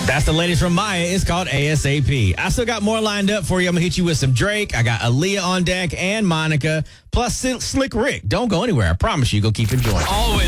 That's the latest from Maya. It's called ASAP. I still got more lined up for you. I'm going to hit you with some Drake. I got Aaliyah on deck and Monica, plus Slick Rick. Don't go anywhere. I promise you, go keep enjoying. Always.